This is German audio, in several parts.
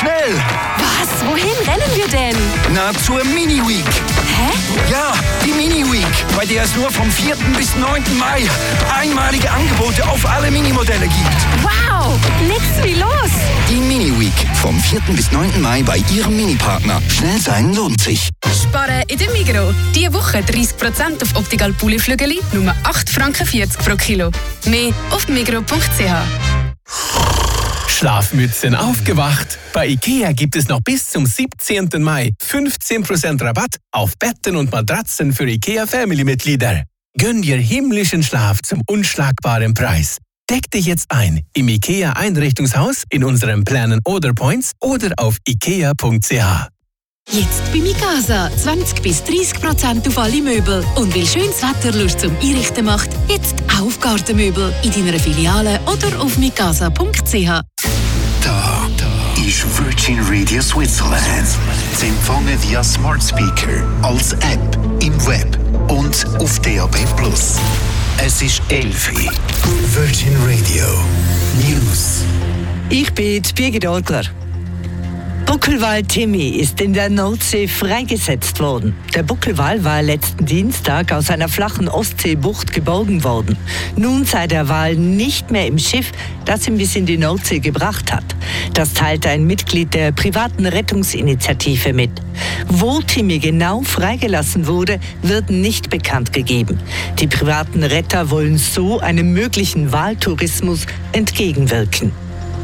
schnell! Was? Wohin rennen wir denn? Na, zur Mini-Week. Hä? Ja, die Mini-Week, bei der es nur vom 4. bis 9. Mai einmalige Angebote auf alle Minimodelle gibt. Wow! Nix wie los! Die Mini-Week vom 4. bis 9. Mai bei Ihrem Mini-Partner. Schnell sein lohnt sich. Sparen in der Migros. Diese Woche 30% auf Optical Pulli-Flügeli, nur 8,40 Franken pro Kilo. Mehr auf migros.ch. Schlafmützen aufgewacht. Bei IKEA gibt es noch bis zum 17. Mai 15% Rabatt auf Betten und Matratzen für IKEA Family-Mitglieder. Gönn dir himmlischen Schlaf zum unschlagbaren Preis. Deck dich jetzt ein im IKEA Einrichtungshaus, in unseren Plänen oder Points oder auf ikea.ch. Jetzt bei Mikasa 20-30% auf alle Möbel. Und weil schönes Wetter Lust zum Einrichten macht, jetzt auch auf Gartenmöbel in deiner Filiale oder auf mikasa.ch. Da ist Virgin Radio Switzerland. Sie empfangen via Smart Speaker, als App, im Web und auf DAB+. Es ist 11 Uhr. Virgin Radio News. Ich bin Birgit Orgler. Buckelwal Timmy ist in der Nordsee freigesetzt worden. Der Buckelwal war letzten Dienstag aus einer flachen Ostseebucht geborgen worden. Nun sei der Wal nicht mehr im Schiff, das ihn bis in die Nordsee gebracht hat. Das teilte ein Mitglied der privaten Rettungsinitiative mit. Wo Timmy genau freigelassen wurde, wird nicht bekannt gegeben. Die privaten Retter wollen so einem möglichen Waltourismus entgegenwirken.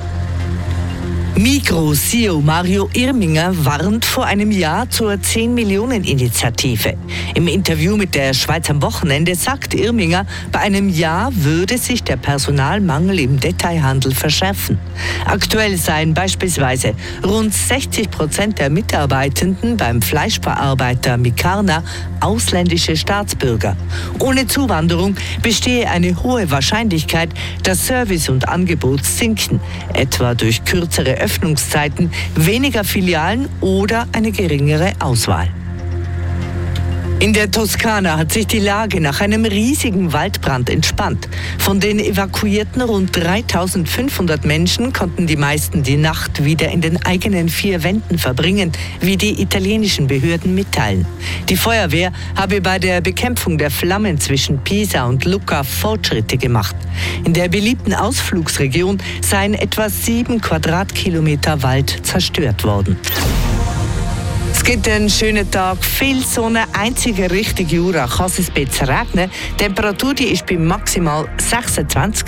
Migros-CEO Mario Irminger warnt vor einem Ja zur 10-Millionen-Initiative. Im Interview mit der Schweiz am Wochenende sagt Irminger, bei einem Ja würde sich der Personalmangel im Detailhandel verschärfen. Aktuell seien beispielsweise rund 60% der Mitarbeitenden beim Fleischverarbeiter Micarna ausländische Staatsbürger. Ohne Zuwanderung bestehe eine hohe Wahrscheinlichkeit, dass Service und Angebot sinken, etwa durch kürzere Öffnungszeiten, weniger Filialen oder eine geringere Auswahl. In der Toskana hat sich die Lage nach einem riesigen Waldbrand entspannt. Von den evakuierten rund 3.500 Menschen konnten die meisten die Nacht wieder in den eigenen 4 Wänden verbringen, wie die italienischen Behörden mitteilen. Die Feuerwehr habe bei der Bekämpfung der Flammen zwischen Pisa und Lucca Fortschritte gemacht. In der beliebten Ausflugsregion seien etwa 7 Quadratkilometer Wald zerstört worden. Es gibt einen schönen Tag, viel Sonne, einzige richtige Jura kann es ein bisschen regnen. Die Temperatur die ist bei maximal 26